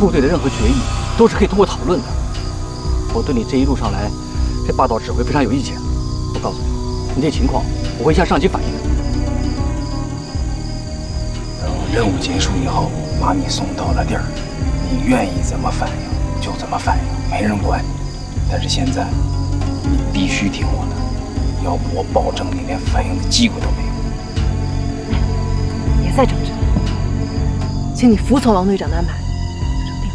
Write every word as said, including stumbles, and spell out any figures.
部队的任何决议都是可以通过讨论的。我对你这一路上来这霸道指挥非常有意见。我告诉你，你这情况我会向上级反映的。 等任务结束以后，把你送到了地儿，你愿意怎么反应就怎么反应，没人管你。但是现在，你必须听我的，要不我保证你连反应的机会都没有。 别再争执了，请你服从王队长的安排。